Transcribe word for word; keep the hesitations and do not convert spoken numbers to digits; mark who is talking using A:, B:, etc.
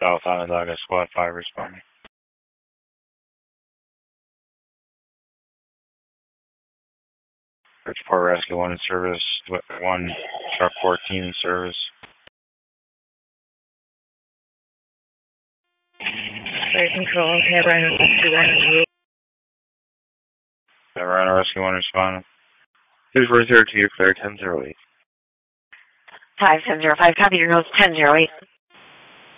A: South Onondaga, Squad five responding. Bridgeport Rescue one in service, one Truck fourteen in service.
B: Fire control, Cabrera Rescue one in route.
A: Cabrera Rescue one responding.
C: two four zero two, clear ten zero eight.
B: five ten zero five, copy your nose ten zero eight.